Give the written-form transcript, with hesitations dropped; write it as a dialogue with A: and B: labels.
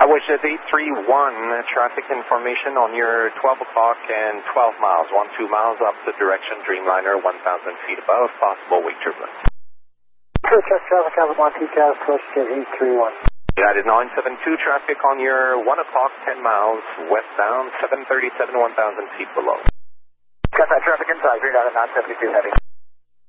A: Wish at 831, traffic information on your 12 o'clock and 12 miles, 12 miles up the direction Dreamliner, 1,000 feet above, possible wake turbulence.
B: Check traffic, have a Monty Cast, push to 831.
A: United 972, traffic on your 1 o'clock, 10 miles, westbound, 737, 1,000 feet below.
B: Got that traffic inside, United 972 heading.